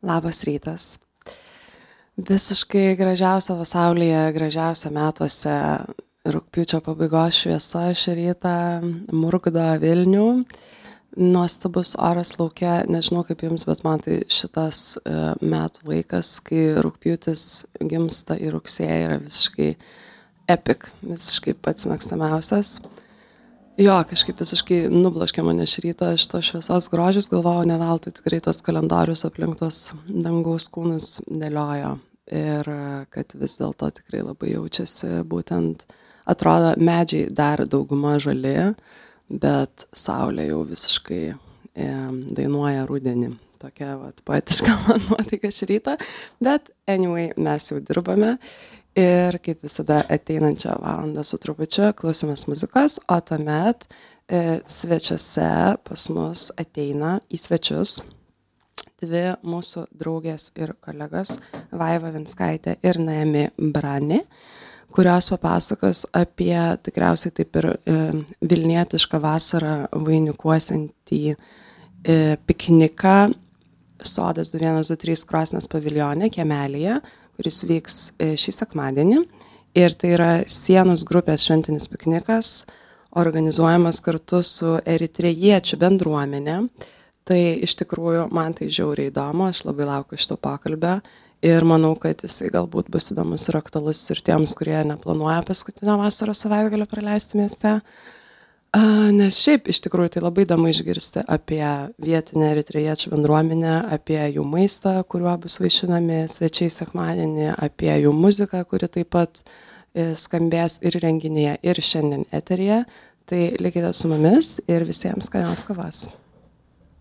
Labas rytas. Visiškai gražiausia pasaulyje, gražiausia metuose rugpjūčio pabaigos šviesa šį rytą murgdo Vilnių. Nuostabus oras lauke, nežinau kaip jums, bet man tai šitas metų laikas, kai rugpjūtis gimsta į rugsėjį, yra visiškai epic, visiškai pats mėgstamiausias. Jo, kažkaip visiškai nubloškė mane šį rytą šito šviesos grožis, galvojau, ne veltui tikrai tos kalendorius aplink tos dangaus kūnus dėliojo. Ir kad vis dėlto tikrai labai jaučiasi, būtent atrodo medžiai dar dauguma žali, bet saulė jau visiškai dainuoja rudenį. Tokia poetiška man nuotaika šį rytą, bet anyway, mes jau dirbame. Ir kaip visada ateinančią valandą su trupučiu klausomės muzikos, o tuomet svečiuose pas mus ateina į svečius dvi mūsų draugės ir kolegos Vaiva Vinskaitė ir Naemi Brani, kurios papasakos apie tikriausiai taip ir vilnietišką vasarą vainikuosiantį pikniką Sodas 2123 Krosnės paviljone Kiemelyje, kuris vyks šį sekmadienį. Ir tai yra Sienos grupės šventinis piknikas, organizuojamas kartu su eritrejiečių bendruomenė. Tai iš tikrųjų man tai žiauriai įdomu, aš labai laukiu šito pokalbio ir manau, kad jisai galbūt bus įdomus ir aktualus ir tiems, kurie neplanuoja paskutinio vasaros savaitgalio praleisti mieste. Nes šiaip iš tikrųjų tai labai įdomu išgirsti apie vietinę eritrejiečių bendruomenę, apie jų maistą, kuriuo bus vaišinami svečiai sekmadienį, apie jų muziką, kuri taip pat skambės ir renginyje, ir šiandien eteryje. Tai likite su mumis ir visiems skanios kavos.